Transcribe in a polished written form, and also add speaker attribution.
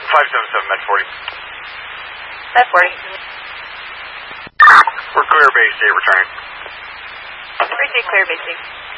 Speaker 1: 577 Met 40.
Speaker 2: Met 40.
Speaker 1: We're clear base 8 returning.
Speaker 2: Receive clear base 8.